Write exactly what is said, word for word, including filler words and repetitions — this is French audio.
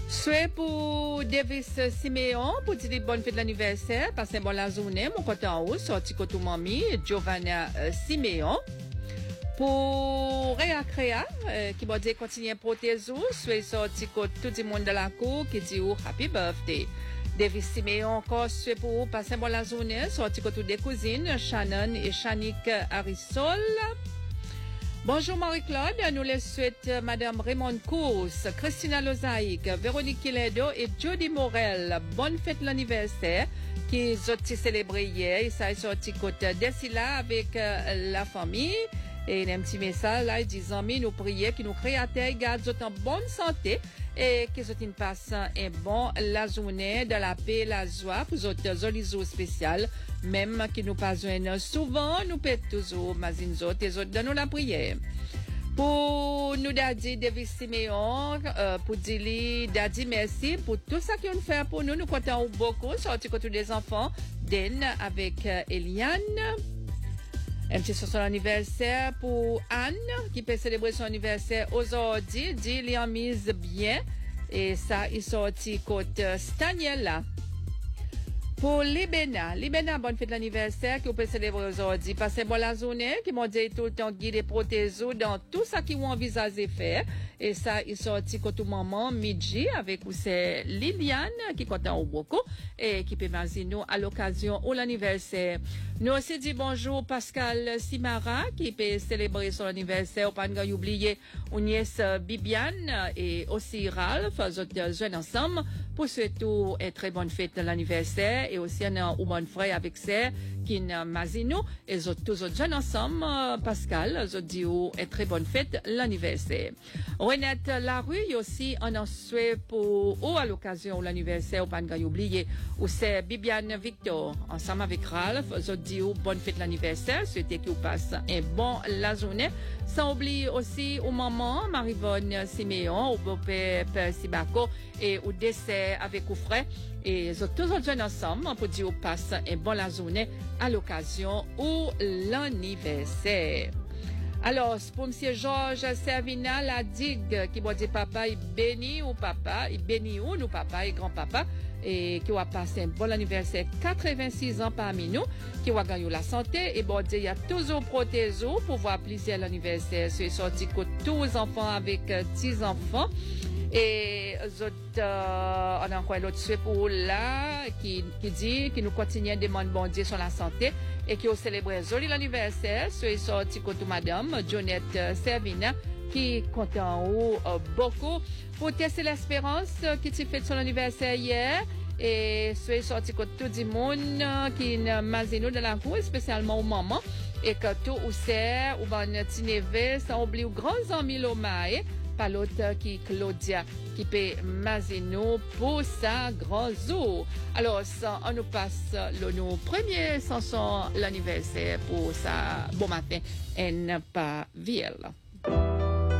Souhait pour Davis Siméon, pour dire bonne fête d'anniversaire, passez bon la journée, mon côté en haut, sorti côté mamie, Giovanna euh, Siméon. Pour Réa Créa, euh, qui va dire continuer à protéger, souhait sorti côté tout le monde de la cour, qui dit oh, happy birthday. Davis Siméon encore souhait pour passer bon la journée, sorti côté des cousines, Shannon et Shanique Harrisol. Bonjour Marie-Claude, nous les souhaitons Madame Raymond Course, Christina Lozaïque, Véronique Kiledo et Jody Morel. Bonne fête l'anniversaire qui ont célébré hier. Et ça est sorti côté Dessila avec euh, la famille. Et il y a un petit message là, disant, mais nous prions que nos créateurs gardent en bonne santé et qu'ils passent un bon la journée de la paix et la joie pour autres horizons spéciales, même qui nous passent souvent, nous pètent toujours, mais nous autres, les autres, nous la prière. Pour nous, Daddy Davis Siméon, euh, pour dire, Daddy, merci pour tout ça qu'ils ont fait pour nous. Nous comptons beaucoup, sorti côté des enfants, Den avec euh, Eliane. Un petit son anniversaire pour Anne, qui peut célébrer son anniversaire aujourd'hui. Dit, il en mise bien. Et ça, il sorti côté Staniela. Pour Libena, Libena, bonne fête d'anniversaire, qui peut célébrer aujourd'hui. Passez bon la journée, qui m'ont dit tout le temps guider et protéger dans tout ça qu'ils ont envisagé faire. Et ça, il sorti côté maman, Midji, avec où c'est Liliane, qui compte en beaucoup, et qui peut nous à l'occasion de l'anniversaire. Nous aussi dit bonjour Pascal Simara, qui peut célébrer son anniversaire, pas de oublier, une nièce Bibiane, et aussi Ralph, autres jeunes ensemble, pour surtout une très bonne fête de l'anniversaire. Et aussi un ou bon frère avec ça qui n'a Mazino et les autres tous autres jeunes ensemble Pascal je dis une très bonne fête l'anniversaire. Renette Larue aussi un souhait pour ou à l'occasion de l'anniversaire ou pas de oublier ou c'est Bibiane Victor ensemble avec Ralph je dis bonne fête l'anniversaire souhaiter qu'il passe un bon la journée sans oublier aussi au maman Marivonne Siméon au beau-père Sibako et au décès avec au frère et tous les jeunes ensemble pour dire qu'on passe une bonne journée à l'occasion de l'anniversaire. Alors, pour M. Georges Servina, la digue qui va dire papa, il bénit ou papa, il bénit ou nous papa et grand-papa, et qui va passer un bon anniversaire, quatre-vingt-six ans parmi nous, qui va gagner la santé, et bon Dieu, il y a toujours protégé pour voir plaisir l'anniversaire. C'est sorti que tous les enfants avec dix enfants. Et autres, euh, on a encore l'autre souhait pour là, qui, qui dit, qui nous continue à demander bon Dieu sur la santé, et qui a célébré joli l'anniversaire, c'est sorti côté madame, Jonette Servina, qui compte en haut, euh, beaucoup, pour tester l'espérance, qui s'est fait son anniversaire hier, et c'est sorti côté tout le monde, qui n'a mazino de la cour, spécialement aux mamans, et que tout ou c'est, ou ben, petit neveu, sans oublier aux grands amis l'omae, pas l'autre qui Claudia qui paie Mazino pour sa grand jour. Alors ça, on nous passe le nous premier chanson l'anniversaire pour sa bon matin et pas ville.